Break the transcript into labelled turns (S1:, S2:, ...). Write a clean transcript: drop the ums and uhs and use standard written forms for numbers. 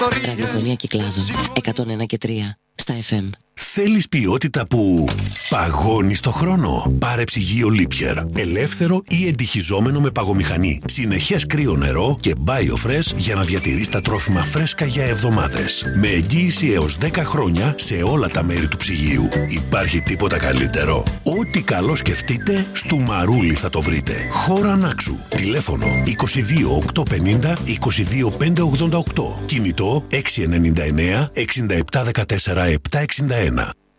S1: Ραδιοφωνία Κυκλάδων 101 και 3 στα FM.
S2: Θέλεις ποιότητα που παγώνει στο χρόνο? Πάρε ψυγείο Lipier. Ελεύθερο ή εντυχιζόμενο με παγομηχανή. Συνεχές κρύο νερό και BioFresh για να διατηρείς τα τρόφιμα φρέσκα για εβδομάδες. Με εγγύηση έως 10 χρόνια σε όλα τα μέρη του ψυγείου. Υπάρχει τίποτα καλύτερο? Ό,τι καλό σκεφτείτε, στο Μαρούλι θα το βρείτε. Χώρα Ανάξου. Τηλέφωνο 22 850 22 588. Κινητό 699 67 14 761.